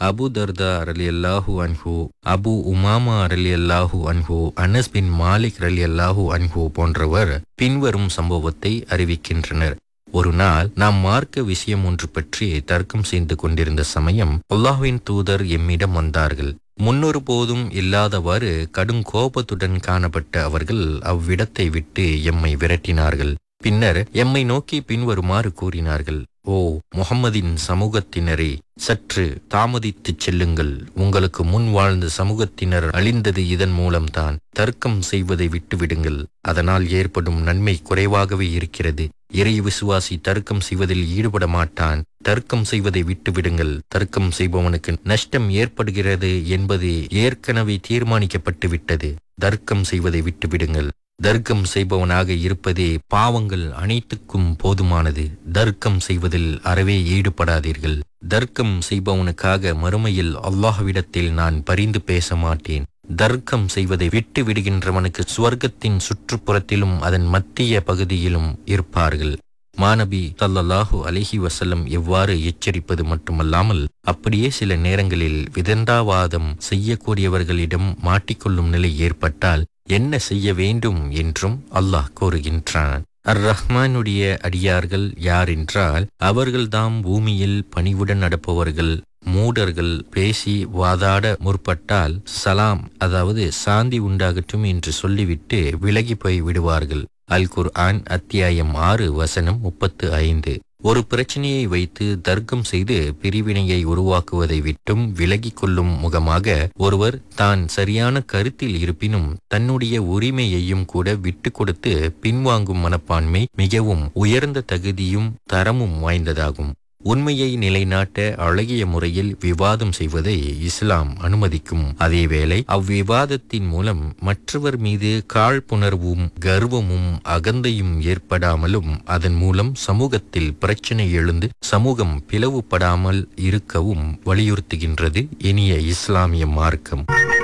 அபு தர்தா ரலியல்லாஹு அன்ஹு, அபு உமாமா ரலியல்லாஹு அன்ஹு, அனஸ் பின் மாலிக் ரலியல்லாஹு அன்ஹு போன்றவர் பின்வரும் சம்பவத்தை அறிவிக்கின்றனர். ஒரு நாள் நாம் மார்க்க விஷயம் ஒன்று பற்றி தர்க்கம் செய்து கொண்டிருந்த சமயம் அல்லாஹ்வின் தூதர் எம்மிடம் வந்தார்கள். முன்னொரு போதும் இல்லாதவாறு கடும் கோபத்துடன் காணப்பட்ட அவர்கள் அவ்விடத்தை விட்டு எம்மை விரட்டினார்கள். பின்னர் எம்மை நோக்கி பின்வருமாறு கூறினார்கள்: ஓ முஹம்மதின் சமூகத்தினரே, சற்று தாமதித்துச் செல்லுங்கள். உங்களுக்கு முன் வாழ்ந்த சமூகத்தினர் அழிந்தது இதன் மூலம்தான். தர்க்கம் செய்வதை விட்டுவிடுங்கள், அதனால் ஏற்படும் நன்மை குறைவாகவே இருக்கிறது. இறை விசுவாசி தர்க்கம் செய்வதில் ஈடுபட மாட்டான். தர்க்கம் செய்வதை விட்டுவிடுங்கள், தர்க்கம் செய்பவனுக்கு நஷ்டம் ஏற்படுகிறது என்பது ஏற்கனவே தீர்மானிக்கப்பட்டு விட்டது. தர்க்கம் செய்வதை விட்டுவிடுங்கள், தர்க்கம் செய்பவனாக இருப்பதே பாவங்கள் அனைத்துக்கும் போதுமானது. தர்க்கம் செய்வதில் அறவே ஈடுபடாதீர்கள். தர்க்கம் செய்பவனுக்காக மறுமையில் அல்லாஹ்விடத்தில் நான் பரிந்து பேச மாட்டேன். தர்க்கம் செய்வதை விட்டு விடுகின்றவனுக்கு சுவர்க்கத்தின் சுற்றுப்புறத்திலும் அதன் மத்திய பகுதியிலும் இருப்பார்கள். மாநபி ஸல்லல்லாஹு அலைஹி வஸல்லம் எவ்வாறு எச்சரிப்பது மட்டுமல்லாமல் அப்படியே சில நேரங்களில் விதண்டாவாதம் செய்யக்கூடியவர்களிடம் மாட்டிக்கொள்ளும் நிலை ஏற்பட்டால் என்ன செய்ய வேண்டும் என்றும் அல்லாஹ் கூறுகின்றான். ரஹ்மானுடைய அடியார்கள் யார் என்றால் அவர்கள்தாம் பூமியில் பணிவுடன் நடப்பவர்கள். மூடர்கள் பேசி வாதாட முற்பட்டால் சலாம், அதாவது சாந்தி உண்டாகட்டும் என்று சொல்லிவிட்டு விலகி போய் விடுவார்கள். அல் குர்ஆன் அத்தியாயம் 6 வசனம் 35. ஒரு பிரச்சனையை வைத்து தர்க்கம் செய்து பிரிவினையை உருவாக்குவதை விட்டும் விலகிக் கொள்ளும் முகமாக ஒருவர் தான் சரியான கருத்தில் இருப்பினும் தன்னுடைய உரிமையையும் கூட விட்டு கொடுத்து பின்வாங்கும் மனப்பான்மை மிகவும் உயர்ந்த தகுதியும் தரமும் வாய்ந்ததாகும். உண்மையை நிலைநாட்ட அழகிய முறையில் விவாதம் செய்வதை இஸ்லாம் அனுமதிக்கும். அதேவேளை அவ்விவாதத்தின் மூலம் மற்றவர் மீது காழ்ப்புணர்வும் கர்வமும் அகந்தையும் ஏற்படாமலும் அதன் மூலம் சமூகத்தில் பிரச்சனை எழுந்து சமூகம் பிளவுபடாமல் இருக்கவும் வலியுறுத்துகின்றது இனிய இஸ்லாமிய மார்க்கம்.